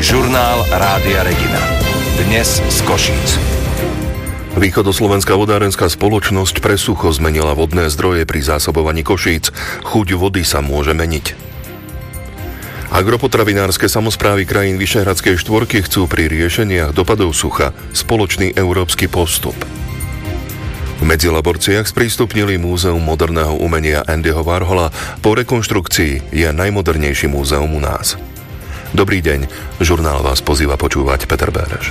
Žurnál Rádia Regina. Dnes z Košíc. Východoslovenská vodárenská spoločnosť pre sucho zmenila vodné zdroje pri zásobovaní Košíc. Chuť vody sa môže meniť. Agropotravinárske samosprávy krajín Vyšehradskej štvorky chcú pri riešeniach dopadov sucha spoločný európsky postup. V Medzilaborciach sprístupnili Múzeum moderného umenia Andyho Warhola. Po rekonštrukcii je najmodernejší múzeum u nás. Dobrý deň, žurnál vás pozýva počúvať Peter Béreš.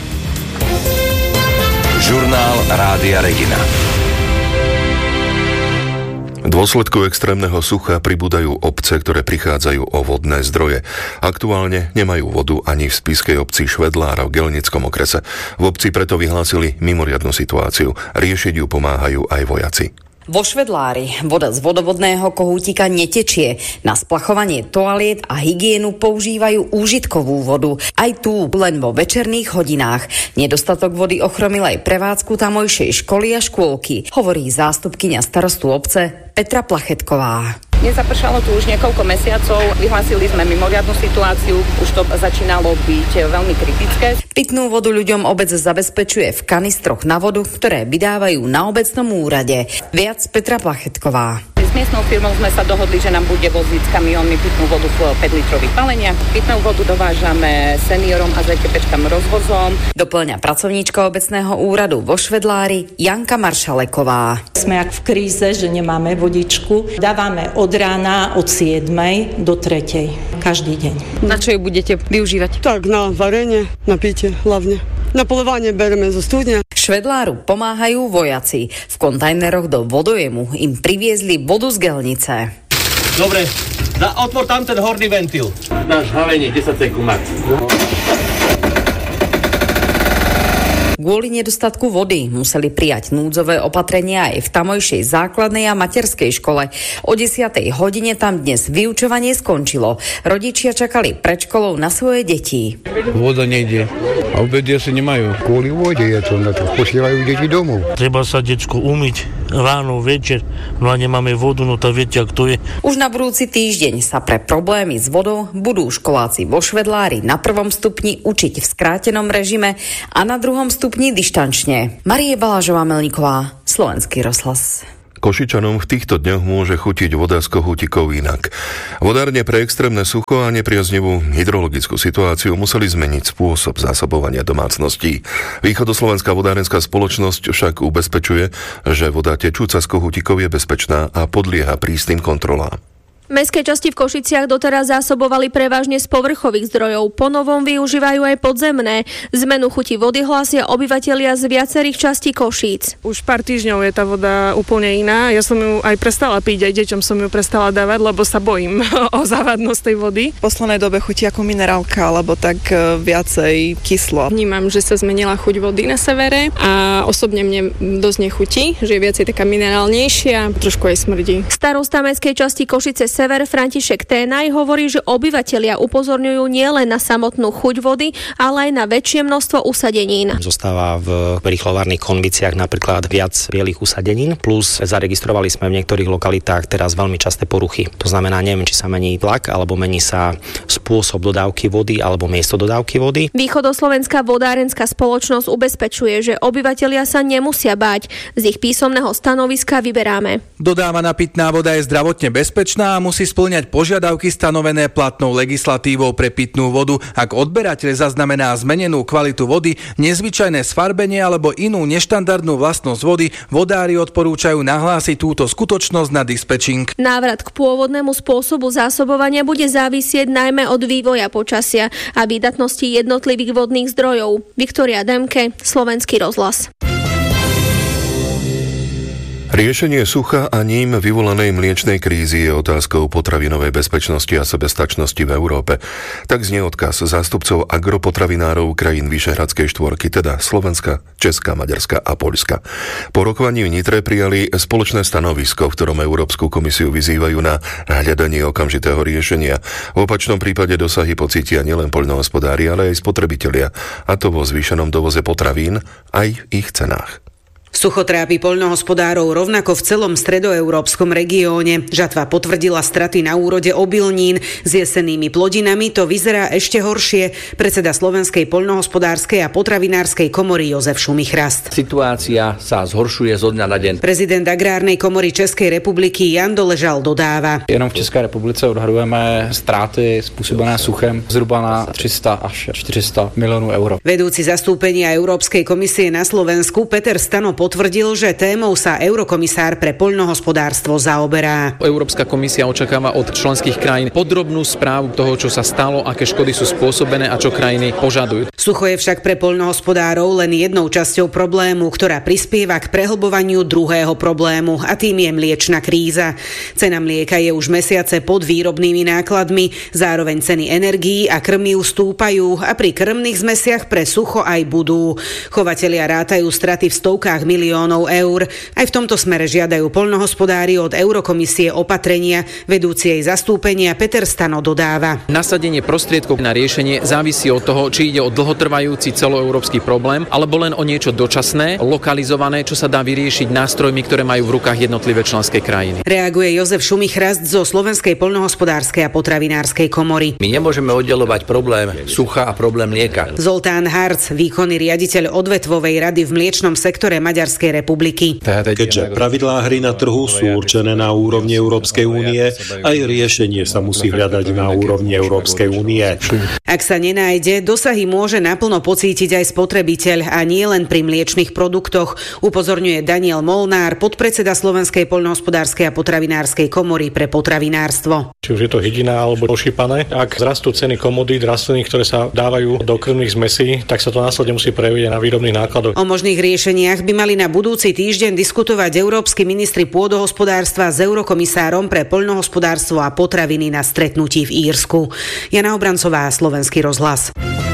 Žurnál Rádia Regina. V dôsledku extrémneho sucha pribúdajú obce, ktoré prichádzajú o vodné zdroje. Aktuálne nemajú vodu ani v spišskej obci Švedlára v Gelnickom okrese. V obci preto vyhlásili mimoriadnu situáciu. Riešiť ju pomáhajú aj vojaci. Vo Švedlári voda z vodovodného kohútika netečie. Na splachovanie toaliet a hygienu používajú úžitkovú vodu. Aj tu len vo večerných hodinách. Nedostatok vody ochromil aj prevádzku tamojšej školy a škôlky, hovorí zástupkyňa starostu obce Petra Plachetková. Nezapršalo tu už niekoľko mesiacov, vyhlásili sme mimoriadnu situáciu, už to začínalo byť veľmi kritické. Pitnú vodu ľuďom obec zabezpečuje v kanistroch na vodu, ktoré vydávajú na obecnom úrade. Viac Petra Plachetková. S miestnou firmou sme sa dohodli, že nám bude voziť s kamiónmi pitnú vodu v 5-litrových baleniach. Pitnú vodu dovážame seniorom a ZTPčkám rozvozom. Doplňa pracovníčka obecného úradu vo Švedlári Janka Maršaleková. Sme jak v kríze, že nemáme vodičku. Dávame od rána od 7 do 3 každý deň. Na čo ju budete využívať? Tak, na varenie, na pitie hlavne. Na poľovanie bereme zo studne. Švedláru pomáhajú vojaci. V kontajneroch do vodojemu im priviezli vodu z Gelnice. Dobre, otvor tam ten horný ventil. Dáš halenie 10 sekúnd max. Kvôli nedostatku vody museli prijať núdzové opatrenia aj v tamojšej základnej a materskej škole. O 10. hodine tam dnes vyučovanie skončilo. Rodičia čakali pred školou na svoje deti. Voda nejde a obedy asi nemajú. Kvôli vode je to, na to posielajú deti domov. Treba sa decku umyť ráno, večer, no a nemáme vodu, no to viete, ak to je. Už na budúci týždeň sa pre problémy s vodou budú školáci vo Švedlári na 1. stupni učiť v skrátenom režime a na 2. stupni dištančne. Marie Balážová-Melníková, Slovenský rozhlas. Košičanom v týchto dňoch môže chutiť voda z kohútikov inak. Vodárne pre extrémne sucho a nepriaznivú hydrologickú situáciu museli zmeniť spôsob zásobovania domácností. Východoslovenská vodárenská spoločnosť však ubezpečuje, že voda tečúca z kohútikov je bezpečná a podlieha prísnym kontrolám. Mestské časti v Košiciach doteraz zásobovali prevažne z povrchových zdrojov. Po novom využívajú aj podzemné. Zmenu chuti vody hlásia obyvatelia z viacerých častí Košíc. Už pár týždňov je tá voda úplne iná. Ja som ju aj prestala piť, aj deťom som ju prestala dávať, lebo sa bojím o závadnosť tej vody. V poslednej dobe chutí ako minerálka, alebo tak viacej kyslo. Vnímam, že sa zmenila chuť vody na severe a osobne mne dosť nechutí, že je viacej taká minerálnejšia, trošku aj smrdí. Starosta mestskej časti Košice Sever František Ténaj hovorí, že obyvatelia upozorňujú nielen na samotnú chuť vody, ale aj na väčšie množstvo usadenín. Zostáva v rýchlovárnych konviciách napríklad viac bielých usadenín, plus zaregistrovali sme v niektorých lokalitách teraz veľmi časté poruchy. To znamená, neviem, či sa mení tlak, alebo mení sa spôsob dodávky vody, alebo miesto dodávky vody. Východoslovenská vodárenská spoločnosť ubezpečuje, že obyvatelia sa nemusia báť. Z ich písomného stanoviska vyberáme. Dodávaná pitná voda je zdravotne bezpečná a musí spĺňať požiadavky stanovené platnou legislatívou pre pitnú vodu. Ak odberateľ zaznamená zmenenú kvalitu vody, nezvyčajné sfarbenie alebo inú neštandardnú vlastnosť vody, vodári odporúčajú nahlásiť túto skutočnosť na dispečing. Návrat k pôvodnému spôsobu zásobovania bude závisieť najmä od vývoja počasia a výdatnosti jednotlivých vodných zdrojov. Viktória Demke, Slovenský rozhlas. Riešenie sucha a ním vyvolanej mliečnej krízy je otázkou potravinovej bezpečnosti a sebestačnosti v Európe. Tak znie odkaz zástupcov agropotravinárov krajín Vyšehradskej štvorky, teda Slovenska, Česka, Maďarska a Poľska. Po rokovaní v Nitre prijali spoločné stanovisko, v ktorom Európsku komisiu vyzývajú na hľadanie okamžitého riešenia. V opačnom prípade dosahy pocítia nielen poľnohospodári, ale aj spotrebitelia, a to vo zvýšenom dovoze potravín aj v ich cenách. Sucho trápi poľnohospodárov rovnako v celom stredoeurópskom regióne. Žatva potvrdila straty na úrode obilnín. S jesennými plodinami to vyzerá ešte horšie. Predseda Slovenskej poľnohospodárskej a potravinárskej komory Jozef Šumichrast. Situácia sa zhoršuje zo dňa na deň. Prezident Agrárnej komory Českej republiky Jan Doležal dodáva. Jenom v České republice odhadujeme ztráty spôsobené suchem zhruba na 300 až 400 miliónov eur. Vedúci zastúpenia Európskej komisie na Slovensku Peter Stano potvrdil, že témou sa eurokomisár pre poľnohospodárstvo zaoberá. Európska komisia očakáva od členských krajín podrobnú správu toho, čo sa stalo, aké škody sú spôsobené a čo krajiny požadujú. Sucho je však pre poľnohospodárov len jednou časťou problému, ktorá prispieva k prehlbovaniu druhého problému, a tým je mliečna kríza. Cena mlieka je už mesiace pod výrobnými nákladmi, zároveň ceny energií a krmív stúpajú a pri krmných zmesiach pre sucho aj budú. Chovatelia rátajú straty v stovkách miliónov eur. Aj v tomto smere žiadajú poľnohospodári od Eurokomisie opatrenia. Vedúci jej zastúpenia Peter Stano dodáva. Nasadenie prostriedkov na riešenie závisí od toho, či ide o dlhotrvajúci celoeurópsky problém alebo len o niečo dočasné, lokalizované, čo sa dá vyriešiť nástrojmi, ktoré majú v rukách jednotlivé členské krajiny. Reaguje Jozef Šumichrast zo Slovenskej poľnohospodárskej a potravinárskej komory. My nemôžeme oddelovať problém sucha a problém mlieka. Zoltán Harc, výkonný riaditeľ odvetvovej rady v mliečnom sektore Maďarskej republiky. Keďže pravidlá hry na trhu sú určené na úrovni Európskej únie, aj riešenie sa musí hľadať na úrovni Európskej únie. Ak sa nenájde, dosahy môže naplno pocítiť aj spotrebiteľ a nie len pri mliečnych produktoch, upozorňuje Daniel Molnár, podpredseda Slovenskej poľnohospodárskej a potravinárskej komory pre potravinárstvo. Či už je to hydina alebo ošípané, ak zrastú ceny komodít, rastlín, ktoré sa dávajú do krvných zmesí, tak sa to následne musí prejaviť na výrobných nákladoch. O možných riešeniach by mali na budúci týždeň diskutovať európski ministri pôdohospodárstva s eurokomisárom pre poľnohospodárstvo a potraviny na stretnutí v Írsku. Jana Obrancová, Slovenský rozhlas.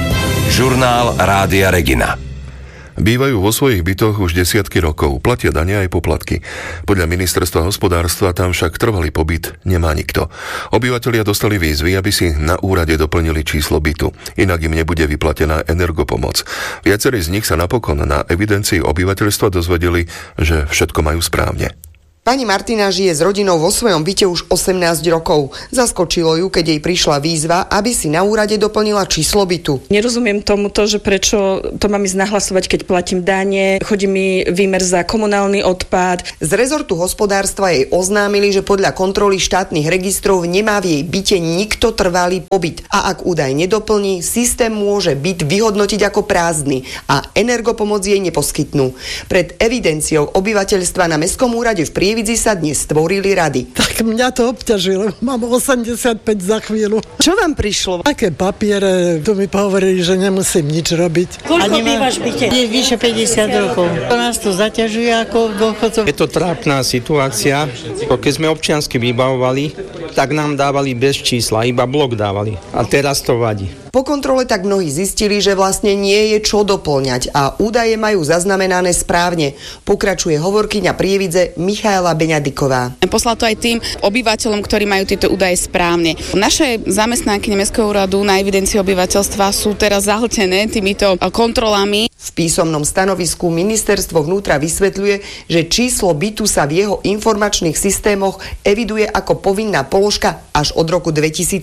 Žurnál Rádia Regina. Bývajú vo svojich bytoch už desiatky rokov, platia dane aj poplatky. Podľa ministerstva hospodárstva tam však trvalý pobyt nemá nikto. Obyvatelia dostali výzvy, aby si na úrade doplnili číslo bytu, inak im nebude vyplatená energopomoc. Viacerí z nich sa napokon na evidencii obyvateľstva dozvedeli, že všetko majú správne. Pani Martina žije s rodinou vo svojom byte už 18 rokov. Zaskočilo ju, keď jej prišla výzva, aby si na úrade doplnila číslo bytu. Nerozumiem tomuto, že prečo to mám ísť nahlasovať, keď platím dane, chodí mi výmer za komunálny odpad. Z rezortu hospodárstva jej oznámili, že podľa kontroly štátnych registrov nemá v jej byte nikto trvalý pobyt. A ak údaj nedoplní, systém môže byt vyhodnotiť ako prázdny a energopomoc jej neposkytnú. Pred evidenciou obyvateľstva na Mestskom úrade v Prievidzi sa dnes stvorili rady. Tak mňa to obťažilo. Mám 85 za chvíľu. Čo vám prišlo? Aké papiere? Tu mi hovorili, že nemusím nič robiť. Koľko bývaš v byte? Je vyše 50 rokov. To nás to zaťažuje ako dôchodcov. Je to trápna situácia. Keď sme občiansky vybavovali, tak nám dávali bez čísla, iba blok dávali. A teraz to vadí. Po kontrole tak mnohí zistili, že vlastne nie je čo doplňať a údaje majú zaznamenané správne. Pokračuje hovorkyňa Prievidze Michaela Beňadiková. Poslal to aj tým obyvateľom, ktorí majú tieto údaje správne. Naše zamestnankyne Mestského úradu na evidencii obyvateľstva sú teraz zahltené týmito kontrolami. V písomnom stanovisku ministerstvo vnútra vysvetľuje, že číslo bytu sa v jeho informačných systémoch eviduje ako povinná položka až od roku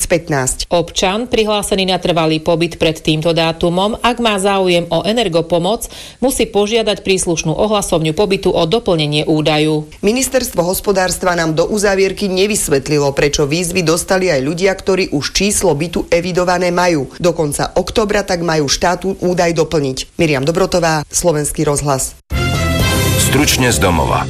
2015. Občan prihlásený na trvalý pobyt pred týmto dátumom, ak má záujem o energopomoc, musí požiadať príslušnú ohlasovňu pobytu o doplnenie údaju. Ministerstvo hospodárstva nám do uzávierky nevysvetlilo, prečo výzvy dostali aj ľudia, ktorí už číslo bytu evidované majú. Do konca októbra tak majú štátu údaj doplniť. Miriam Dobrotová, Slovenský rozhlas. Stručne z domova.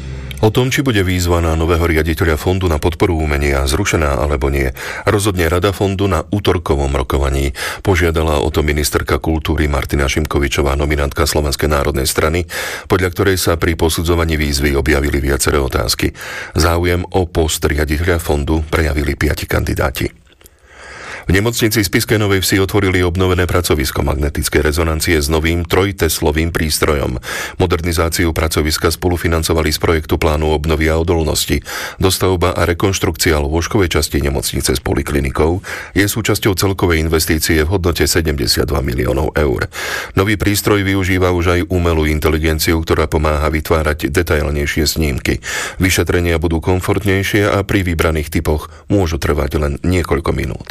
O tom, či bude výzva na nového riaditeľa Fondu na podporu umenia zrušená alebo nie, rozhodne Rada fondu na útorkovom rokovaní. Požiadala o to ministerka kultúry Martina Šimkovičová, nominantka Slovenskej národnej strany, podľa ktorej sa pri posudzovaní výzvy objavili viaceré otázky. Záujem o post riaditeľa fondu prejavili 5 kandidáti. V nemocnici Spišskej Novej Vsi otvorili obnovené pracovisko magnetickej rezonancie s novým 3-teslovým prístrojom. Modernizáciu pracoviska spolufinancovali z projektu plánu obnovy a odolnosti. Dostavba a rekonštrukcia lôžkovej časti nemocnice s poliklinikou je súčasťou celkovej investície v hodnote 72 miliónov eur. Nový prístroj využíva už aj umelú inteligenciu, ktorá pomáha vytvárať detailnejšie snímky. Vyšetrenia budú komfortnejšie a pri vybraných typoch môžu trvať len niekoľko minút.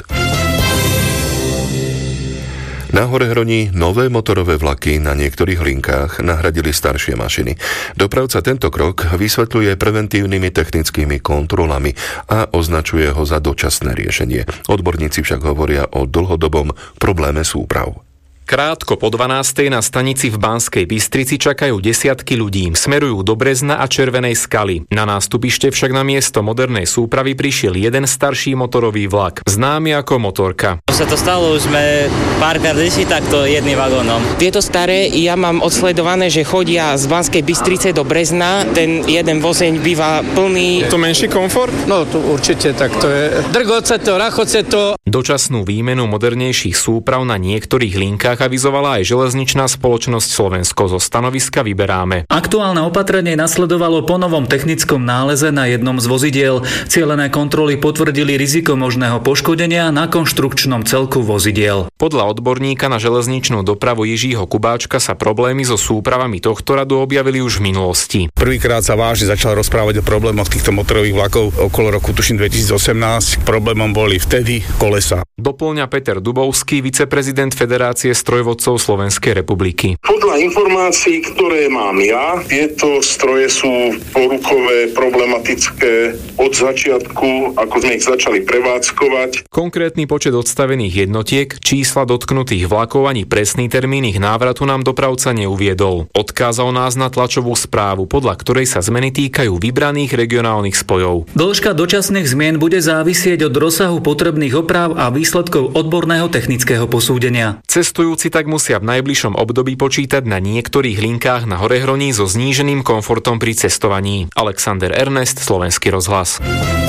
Na Horehroní nové motorové vlaky na niektorých linkách nahradili staršie mašiny. Dopravca tento krok vysvetľuje preventívnymi technickými kontrolami a označuje ho za dočasné riešenie. Odborníci však hovoria o dlhodobom probléme súprav. Krátko po 12:00 na stanici v Banskej Bystrici čakajú desiatky ľudí. Smerujú do Brezna a Červenej Skaly. Na nástupište však na miesto modernej súpravy prišiel jeden starší motorový vlak, známy ako motorka. Sa to stalo, už sme párkrát išli takto jedným vagónom. Tieto staré, ja mám odsledované, že chodia z Banskej Bystrice do Brezna. Ten jeden vozeň býva plný. To menší komfort? No, to určite, tak to je. Drgoce to, rachoce to. Dočasnú výmenu modernejších súprav na niektorých linkách avizovala aj železničná spoločnosť Slovensko. Zo stanoviska vyberáme. Aktuálne opatrenie nasledovalo po novom technickom náleze na jednom z vozidiel. Cielené kontroly potvrdili riziko možného poškodenia na konštrukčnom celku vozidiel. Podľa odborníka na železničnú dopravu Jiřího Kubáčka sa problémy so súpravami tohto radu objavili už v minulosti. Prvýkrát sa vážne začal rozprávať o problémoch týchto motorových vlakov okolo roku tuším 2018. Problémom boli vtedy kolesa. Doplňa Peter Dubovský, viceprezident Federácie strojvodcov Slovenskej republiky. Podľa informácií, ktoré mám ja, tieto stroje sú porukové, problematické od začiatku, ako sme ich začali prevádzkovať. Konkrétny počet odstavených jednotiek, čísla dotknutých vlakov ani presný termín ich návratu nám dopravca neuviedol. Odkázal nás na tlačovú správu, podľa ktorej sa zmeny týkajú vybraných regionálnych spojov. Dĺžka dočasných zmien bude závisieť od rozsahu potrebných oprav a výsledkov odborného technického posúdenia. Cestujúci tak musia v najbližšom období počítať na niektorých linkách na Horehroní so zníženým komfortom pri cestovaní. Alexander Ernest, Slovenský rozhlas.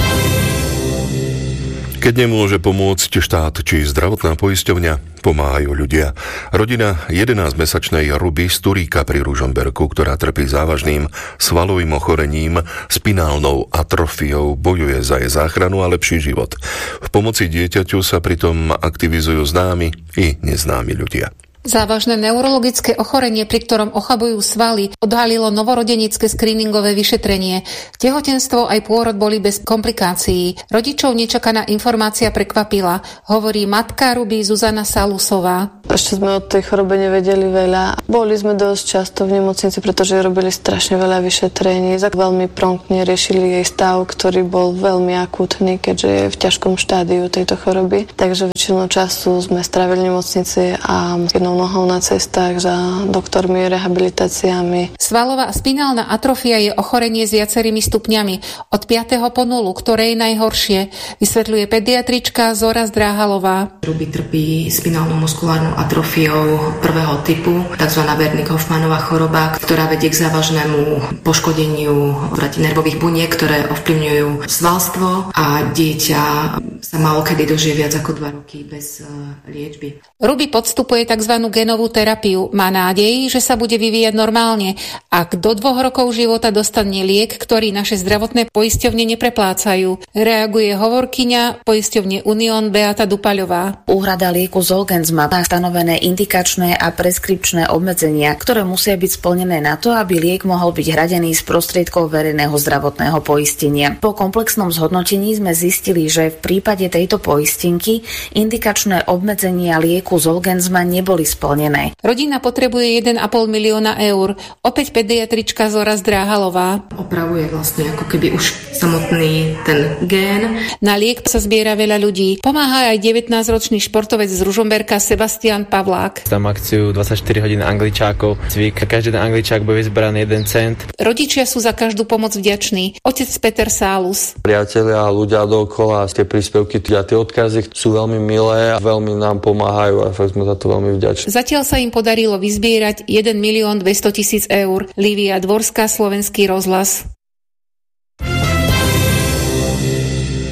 Keď nemôže pomôcť štát či zdravotná poisťovňa, pomáhajú ľudia. Rodina 11-mesačnej Ruby z Turíka pri Ružomberku, ktorá trpí závažným svalovým ochorením, spinálnou atrofiou, bojuje za jej záchranu a lepší život. V pomoci dieťaťu sa pritom aktivizujú známi i neznámi ľudia. Závažné neurologické ochorenie, pri ktorom ochabujú svaly, odhalilo novorodenické screeningové vyšetrenie. Tehotenstvo aj pôrod boli bez komplikácií. Rodičov nečakaná informácia prekvapila, hovorí matka Ruby Zuzana Salusová. Ešte sme o tej chorobe nevedeli veľa. Boli sme dosť často v nemocnici, pretože robili strašne veľa vyšetrení. Veľmi promptne riešili jej stav, ktorý bol veľmi akútny, keďže je v ťažkom štádiu tejto choroby. Takže väčšinu času sme strávili v nemocnici a jednou nohou na cestách za doktormi, rehabilitáciami. Svalová a spinálna atrofia je ochorenie s viacerými stupňami. Od 5. po 0, ktoré je najhoršie, vysvetľuje pediatrička Zora Zdráhalová. Ruby trpí spinálnou muskulárnou atrofiou prvého typu, tzv. Wernicke-Hoffmannová choroba, ktorá vedie k závažnému poškodeniu nervových buniek, ktoré ovplyvňujú svalstvo a dieťa sa málo kedy dožije viac ako 2 roky bez liečby. Ruby podstupuje tzv. Genovú terapiu. Má nádej, že sa bude vyvíjať normálne, ak do 2 rokov života dostane liek, ktorý naše zdravotné poisťovne nepreplácajú. Reaguje hovorkyňa poisťovne Unión Beata Dupaľová. Úhrada lieku Zolgensma má stanovené indikačné a preskripčné obmedzenia, ktoré musia byť splnené na to, aby liek mohol byť hradený z prostriedkov verejného zdravotného poistenia. Po komplexnom zhodnotení sme zistili, že v prípade tejto poistenky indikačné obmedzenia lieku Zolgensma neboli splnené. Rodina potrebuje 1,5 milióna eur. Opäť pediatrička Zora Zdráhalová. Opravuje vlastne ako keby už samotný ten gén. Na liek sa zbiera veľa ľudí. Pomáha aj 19-ročný športovec z Ružomberka Sebastian Pavlák. Tam akciu 24 hodín angličákov. Cvik. Každý ten angličák bude vyzberaný 1 cent. Rodičia sú za každú pomoc vďační. Otec Peter Sálus. Priatelia a ľudia dookola, tie príspevky a tie odkazy sú veľmi milé a veľmi nám pomáhajú a fakt sme za to veľmi vďační. Zatiaľ sa im podarilo vyzbierať 1 200 000 eur. Lívia Dvorská, Slovenský rozhlas.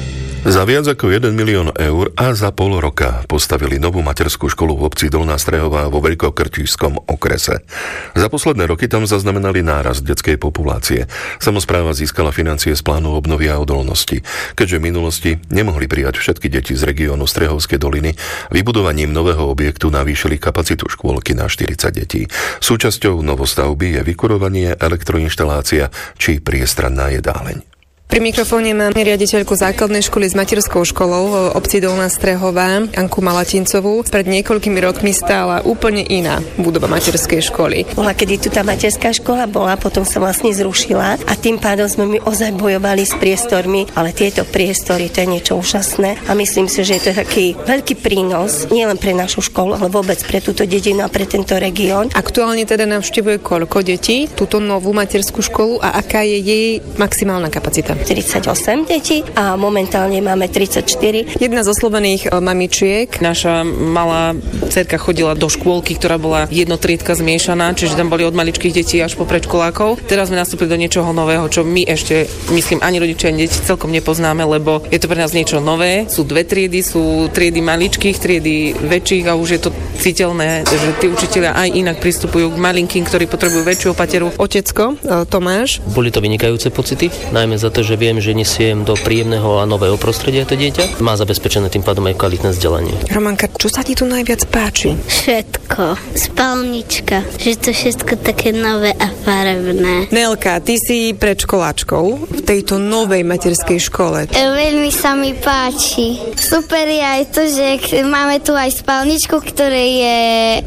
Za viac ako 1 milión eur a za pol roka postavili novú materskú školu v obci Dolná Strehová vo Veľkokrtíšskom okrese. Za posledné roky tam zaznamenali nárast detskej populácie. Samospráva získala financie z plánu obnovy a odolnosti. Keďže v minulosti nemohli prijať všetky deti z regiónu Strehovskej doliny, vybudovaním nového objektu navýšili kapacitu škôlky na 40 detí. Súčasťou novostavby je vykurovanie, elektroinštalácia či priestranná jedáleň. Pri mikrofóne mám riaditeľku základnej školy s materskou školou v obci Dolná Strehová, Anku Malatincovú. Pred niekoľkými rokmi stála úplne iná budova materskej školy. Bola, kedy tu tá materská škola bola, potom sa vlastne zrušila a tým pádom sme my ozaj bojovali s priestormi, ale tieto priestory, to je niečo úžasné a myslím si, že je to taký veľký prínos, nielen pre našu školu, ale vôbec pre túto dedinu a pre tento región. Aktuálne teda navštevuje koľko detí túto novú materskú školu a aká je jej maximálna kapacita? 38 detí a momentálne máme 34. Jedna z oslovených mamičiek. Naša malá dcerka chodila do škôlky, ktorá bola jednotriedka zmiešaná, čiže tam boli od maličkých detí až po predškolákov. Teraz sme nastúpili do niečoho nového, čo my ešte, myslím, ani rodičia, ani deti celkom nepoznáme, lebo je to pre nás niečo nové. Sú dve triedy, sú triedy maličkých, triedy väčších a už je to citeľné, že tí učitelia aj inak pristupujú k malinkým, ktorí potrebujú väčšiu opateru. Otecko, Tomáš. Boli to vynikajúce pocity, najmä za to, že viem, že nesiem do príjemného a nového prostredia to dieťa. Má zabezpečené tým pádom aj kvalitné vzdelanie. Romanka, čo sa ti tu najviac páči? Všetko. Spálnička. Že to všetko také nové a farebné. Nelka, ty si predškoláčkou v tejto novej materskej škole. Veľmi sa mi páči. Super je aj to, že máme tu aj spálničku, ktoré je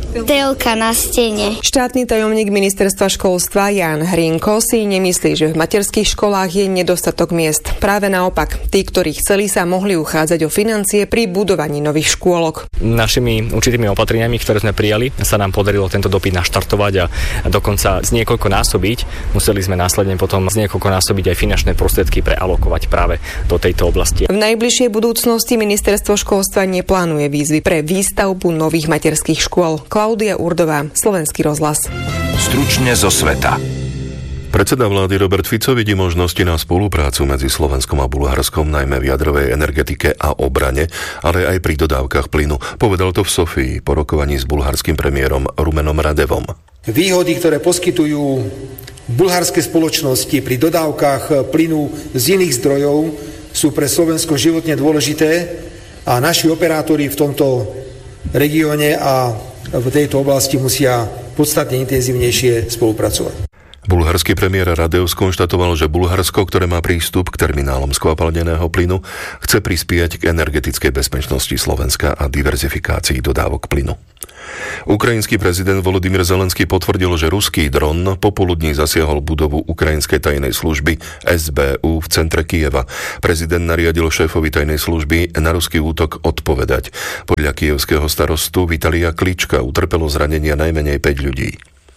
telka na stene. Štátny tajomník ministerstva školstva Ján Hrinko si nemyslí, že v materských školách je nedostatok miest. Práve naopak, tí, ktorí chceli, sa mohli uchádzať o financie pri budovaní nových škôlok. Našimi určitými opatreniami, ktoré sme prijali, sa nám podarilo tento dopyt naštartovať a dokonca z niekoľkonásobiť. Museli sme následne potom z niekoľkonásobiť aj finančné prostriedky prealokovať práve do tejto oblasti. V najbližšej budúcnosti ministerstvo školstva neplánuje výzvy pre výstavbu nových materských škôl. Klaudia Urdová, Slovenský rozhlas. Stručne zo sveta. Predseda vlády Robert Fico vidí možnosti na spoluprácu medzi Slovenskom a Bulharskom, najmä v jadrovej energetike a obrane, ale aj pri dodávkach plynu. Povedal to v Sofii po rokovaní s bulharským premiérom Rumenom Radevom. Výhody, ktoré poskytujú bulharské spoločnosti pri dodávkach plynu z iných zdrojov, sú pre Slovensko životne dôležité a naši operátori v tomto regióne a v tejto oblasti musia podstatne intenzívnejšie spolupracovať. Bulharský premiér Radev skonštatoval, že Bulharsko, ktoré má prístup k terminálom skvapalneného plynu, chce prispieť k energetickej bezpečnosti Slovenska a diverzifikácii dodávok plynu. Ukrajinský prezident Volodymyr Zelenský potvrdil, že ruský dron popoludní zasiahol budovu ukrajinskej tajnej služby SBU v centre Kyjeva. Prezident nariadil šéfovi tajnej služby na ruský útok odpovedať. Podľa kyjevského starostu Vitalia Klička utrpelo zranenia najmenej 5 ľudí.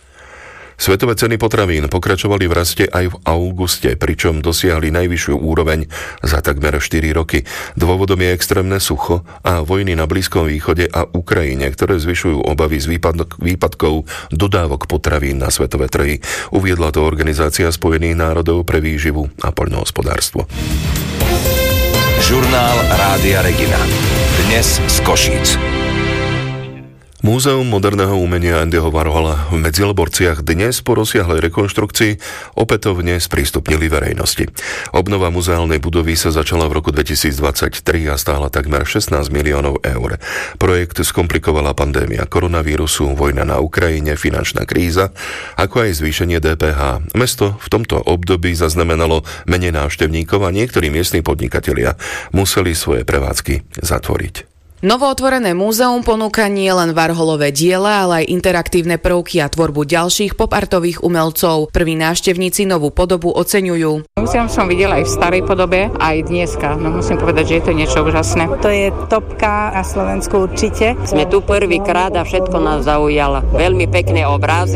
Svetové ceny potravín pokračovali v raste aj v auguste, pričom dosiahli najvyššiu úroveň za takmer 4 roky. Dôvodom je extrémne sucho a vojny na Blízkom východe a Ukrajine, ktoré zvyšujú obavy z výpadkov dodávok potravín na svetové trhy. Uviedla to Organizácia Spojených národov pre výživu a poľnohospodárstvo. Žurnál Rádia Regina. Dnes z Košíc. Múzeum moderného umenia Andyho Warhola v Medzileborciach dnes po rozsiahlej rekonštrukcii opätovne sprístupnili verejnosti. Obnova muzeálnej budovy sa začala v roku 2023 a stála takmer 16 miliónov eur. Projekt skomplikovala pandémia koronavírusu, vojna na Ukrajine, finančná kríza, ako aj zvýšenie DPH. Mesto v tomto období zaznamenalo menej návštevníkov a niektorí miestni podnikatelia museli svoje prevádzky zatvoriť. Novootvorené múzeum ponúka nie len Warholové diela, ale aj interaktívne prvky a tvorbu ďalších popartových umelcov. Prví návštevníci novú podobu oceňujú. Múzeum som videla aj v starej podobe, aj dneska. No musím povedať, že je to niečo úžasné. To je topka na Slovensku určite. Sme tu prvýkrát a všetko nás zaujalo. Veľmi pekné obrazy,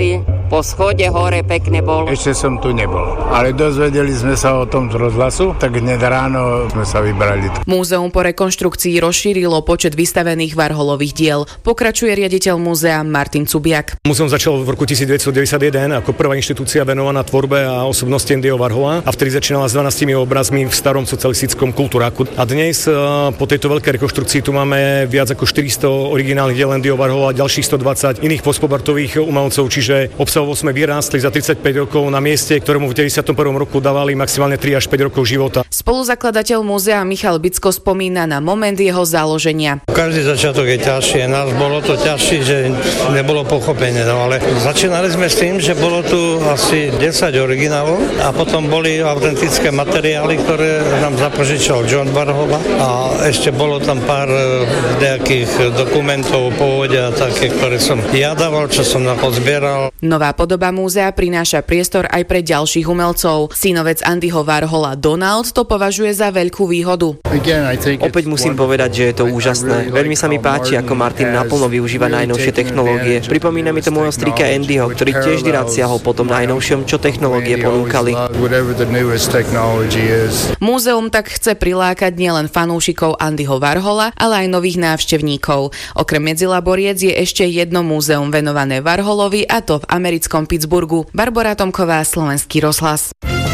Po schode hore pekne bolo. Ešte som tu nebol, ale dozvedeli sme sa o tom z rozhlasu, tak hneď ráno sme sa vybrali. Múzeum po rekonštrukcii rozšírilo počet vystavených Warholových diel. Pokračuje riaditeľ múzea Martin Cubiak. Múzeum začalo v roku 1991 ako prvá inštitúcia venovaná tvorbe a osobnosti Andyho Warhola a vtedy začínala s 12 obrazmi v starom socialistickom kultúráku. A dnes po tejto veľkej rekonštrukcii tu máme viac ako 400 originálnych diel Andyho Warhola a ďalších 120 iných postpobartových umelcov, čiže obsahovo sme vyrástli za 35 rokov na mieste, ktorému v 91. roku dávali maximálne 3 až 5 rokov života. Spoluzakladateľ múzea Michal Bicko spomína na moment jeho založenia. Každý začiatok je ťažšie, nás bolo to ťažšie, že nebolo pochopenie, no ale začínali sme s tým, že bolo tu asi 10 originálov a potom boli autentické materiály, ktoré nám zapožičal John Warhol a ešte bolo tam pár nejakých dokumentov o pôvode a také, ktoré som ja dával, čo som pozbieral. Nová podoba múzea prináša priestor aj pre ďalších umelcov. Synovec Andyho Warhola Donald to považuje za veľkú výhodu. Opäť musím povedať, že je to úžasné. Veľmi sa mi páči, ako Martin naplno využíva najnovšie technológie. Pripomína mi to môjho strika Andyho, ktorý tiež vždy rád siahol po tom najnovšom, čo technológie ponúkali. Múzeum tak chce prilákať nielen fanúšikov Andyho Warhola, ale aj nových návštevníkov. Okrem medzilaboriec je ešte jedno múzeum venované Warholovi, a to v americkom Pittsburghu. Barbora Tomková, Slovenský rozhlas.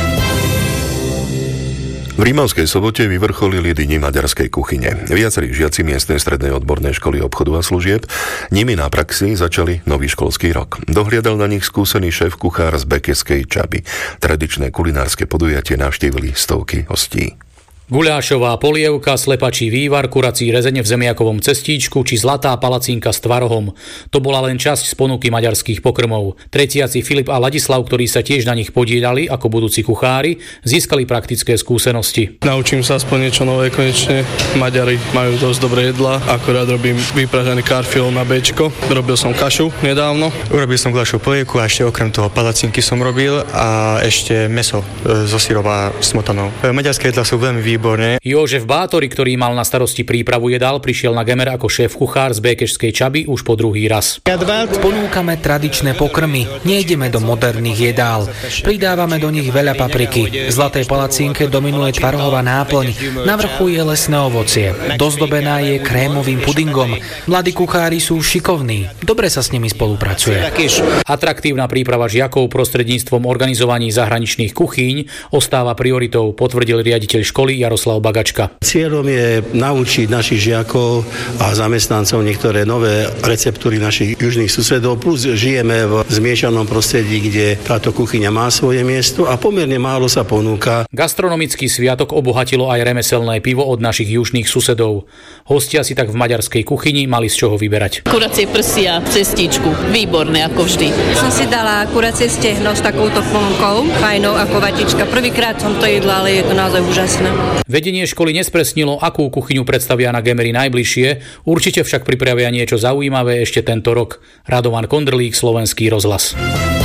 V Rímavskej Sobote vyvrcholili dni maďarskej kuchyne. Viacerí žiaci miestnej strednej odbornej školy obchodu a služieb nimi na praxi začali nový školský rok. Dohliadal na nich skúsený šéf kuchár z Bekeskej Čaby. Tradičné kulinárske podujatie navštívili stovky hostí. Guľášová polievka, slepačí vývar, kurací rezeň v zemiakovom cestíčku či zlatá palacinka s tvarohom. To bola len časť z ponuky maďarských pokrmov. Tretiaci Filip a Ladislav, ktorí sa tiež na nich podieľali ako budúci kuchári, získali praktické skúsenosti. Naučím sa aspoň niečo nové konečne. Maďari majú dosť dobré jedlá, akorát robím vypražený karfil na béčko. Robil som kašu nedávno. Urobil som guľášovú polievku a ešte okrem toho palacinky som robil a ešte mäso zo syrov a smotanou. Maďarské jedlá sú veľmi výborné. Jožef Bátori, ktorý mal na starosti prípravu jedál, prišiel na Gemer ako šéf-kuchár z Békešskej Čaby už po druhý raz. Ponúkame tradičné pokrmy, nejdeme do moderných jedál. Pridávame do nich veľa papriky. V zlatej palacinke dominuje tvarohová náplň, na vrchu je lesné ovocie. Dozdobená je krémovým pudingom. Mladí kuchári sú šikovní, dobre sa s nimi spolupracuje. Atraktívna príprava žiakov prostredníctvom organizovaní zahraničných kuchýň ostáva prioritou, potvrdil riaditeľ školy Jaroslav Bagačka. Cieľom je naučiť našich žiakov a zamestnancov niektoré nové receptúry našich južných susedov, plus žijeme v zmiešanom prostredí, kde táto kuchyňa má svoje miesto a pomerne málo sa ponúka. Gastronomický sviatok obohatilo aj remeselné pivo od našich južných susedov. Hostia si tak v maďarskej kuchyni mali z čoho vyberať. Kuracie prsia, cestičku, výborné ako vždy. Som si dala kuracie stehno s takouto ponukou, fajnou ako vatička. Prvýkrát som to jedla, ale je to naozaj úžasné. Vedenie školy nespresnilo, akú kuchyňu predstavia na Gemeri najbližšie, určite však pripravia niečo zaujímavé ešte tento rok. Radovan Kondrlík, Slovenský rozhlas.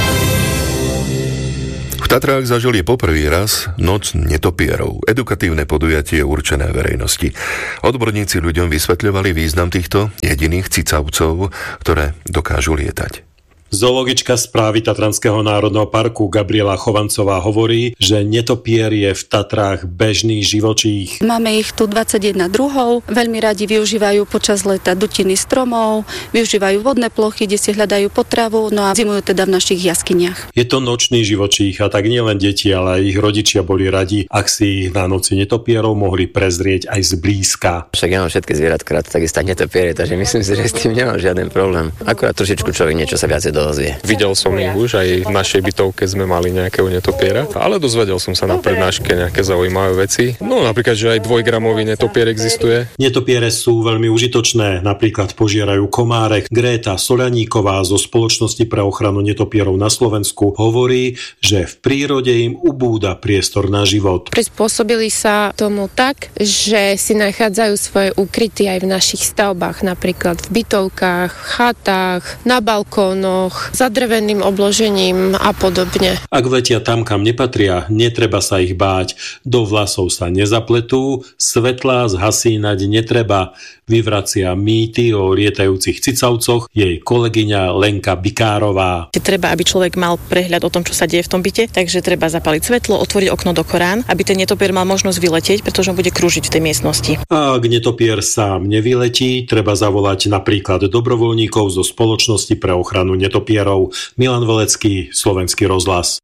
V Tatrách zažili poprvý raz Noc netopierov, edukatívne podujatie určené verejnosti. Odborníci ľuďom vysvetľovali význam týchto jediných cicavcov, ktoré dokážu lietať. Zoologička správy Tatranského národného parku Gabriela Chovancová hovorí, že netopier je v Tatrách bežný živočích. Máme ich tu 21 druhov, veľmi radi využívajú počas leta dutiny stromov, využívajú vodné plochy, kde si hľadajú potravu, no a zimujú teda v našich jaskyniach. Je to nočný živočích a tak nielen deti, ale aj ich rodičia boli radi, ak si ich na noci netopierov mohli prezrieť aj zblízka. Však ja mám všetky zvieratka, takisto netopiery, takže myslím si, že s tým nemám žiaden problém. Akurát trošičku človek niečo sa viacej dozvie. Videl som ich už, aj v našej bytovke sme mali nejakého netopiera, ale dozvedel som sa na prednáške nejaké zaujímavé veci. No napríklad, že aj 2-gramový netopier existuje. Netopiere sú veľmi užitočné, napríklad požierajú komárek. Gréta Soľaníková zo Spoločnosti pre ochranu netopierov na Slovensku hovorí, že v prírode im ubúda priestor na život. Prispôsobili sa tomu tak, že si nachádzajú svoje ukryty aj v našich stavbách, napríklad v bytovkách, v chatách, na balkónoch, za dreveným obložením a podobne. Ak letia tam, kam nepatria, netreba sa ich báť. Do vlasov sa nezapletú, svetlá zhasínať netreba. Vyvracia mýty o lietajúcich cicavcoch jej kolegyňa Lenka Bikárová. Treba, aby človek mal prehľad o tom, čo sa deje v tom byte, takže treba zapaliť svetlo, otvoriť okno do Korán, aby ten netopier mal možnosť vyletieť, pretože on bude krúžiť v tej miestnosti. A ak netopier sám nevyletí, treba zavolať napríklad dobrovoľníkov zo Spoločnosti pre ochranu netopierov. Milan Velecký, Slovenský rozhlas.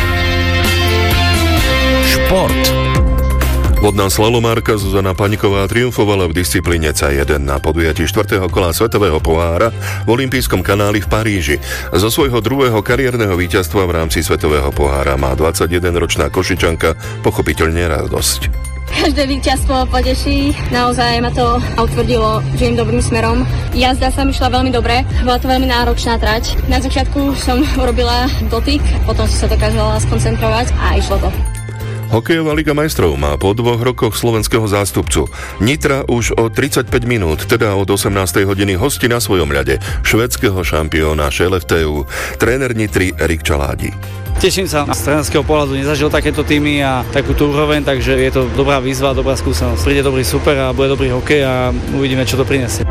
Šport. Vodná slalomárka Zuzana Paňková triumfovala v disciplíne C1 na podujatí 4. kola Svetového pohára v Olympijskom kanáli v Paríži. Zo svojho druhého kariérneho víťazstva v rámci Svetového pohára má 21-ročná Košičanka pochopiteľne radosť. Každé víťazstvo poteší, naozaj ma to utvrdilo, že idem dobrým smerom. Jazda sa mi šla veľmi dobre, bola to veľmi náročná trať. Na začiatku som urobila dotyk, potom som sa dokázala skoncentrovať a išlo to. Hokejová Liga majstrov má po 2 rokoch slovenského zástupcu. Nitra už o 35 minút, teda od 18. hodiny hostí na svojom ľade švédskeho šampióna Skellefteå, tréner Nitry Erik Čaládi. Teším sa, z trénerského pohľadu nezažil takéto týmy a takúto úroveň, takže je to dobrá výzva, dobrá skúsenosť. Príde dobrý super a bude dobrý hokej a uvidíme, čo to prinesie.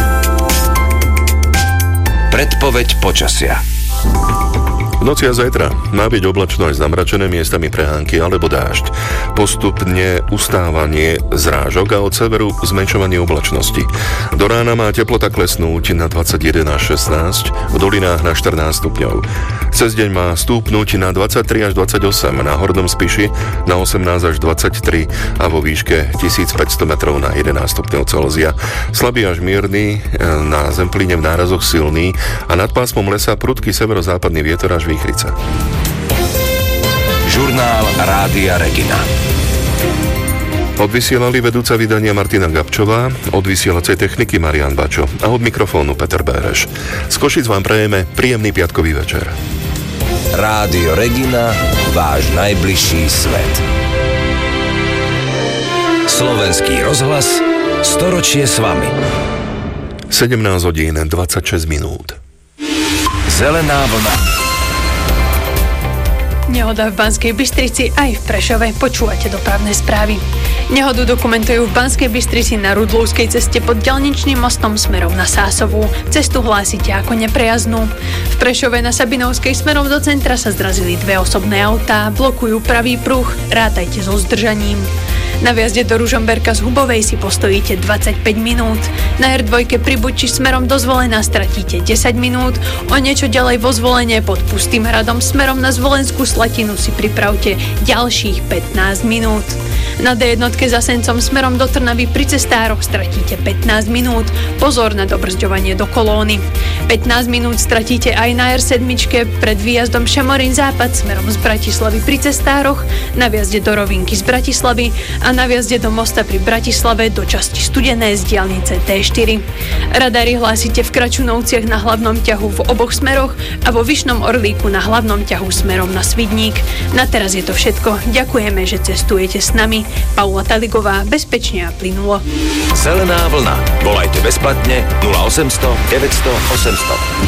Predpoveď počasia. V noci a zajtra má byť oblačno aj zamračené, miestami prehánky alebo dážď. Postupne ustávanie zrážok a od severu zmenšovanie oblačnosti. Do rána má teplota klesnúť na 21 až 16, v dolinách na 14 stupňov. Cez deň má stúpnuť na 23 až 28, na Hornom Spiši na 18 až 23 a vo výške 1500 metrov na 11 stupňov Celzia. Slabý až mierny, na Zemplíne v nárazoch silný a nad pásmom lesa prudký severozápadný vietor až výchrica. Žurnál Rádia Regina. Odvysielali vedúca vydania Martina Gabčová, od vysielacej techniky Marián Bačo a od mikrofónu Peter Béreš. Z Košic vám prejeme príjemný piatkový večer. Rádio Regina, váš najbližší svet. Slovenský rozhlas, storočie s vami. 17 hodín 26 minút. Zelená vlna. Nehoda v Banskej Bystrici aj v Prešove. Počúvate dopravné správy. Nehodu dokumentujú v Banskej Bystrici na Rudlovskej ceste pod diaľničným mostom smerom na Sásovú. Cestu hlásite ako neprejaznú. V Prešove na Sabinovskej smerom do centra sa zrazili 2 osobné autá, blokujú pravý pruh, rátajte so zdržaním. Na viazde do Ružomberka z Hubovej si postojíte 25 minút. Na R2 pri Buči smerom do Zvolena stratíte 10 minút. O niečo ďalej vo Zvolene pod Pustým hradom smerom na Zvolenskú Slatinu si pripravte ďalších 15 minút. Na D1 za Sencom smerom do Trnavy pri Cestároch stratíte 15 minút. Pozor na dobrzďovanie do kolóny. 15 minút stratíte aj na R7 pred výjazdom Šamorín Západ smerom z Bratislavy pri Cestároch, na viazde do Rovinky z Bratislavy a na viazde do mosta pri Bratislave do časti Studené z diaľnice T4. Radary hlásite v Kračunovciach na hlavnom ťahu v oboch smeroch a vo Vyšnom Orlíku na hlavnom ťahu smerom na Svidník. Na teraz je to všetko. Ďakujeme, že cestujete s nami. Paula Taligová, bezpečne a plynulo. Zelená vlna. Volajte bezplatne 0800 900 800.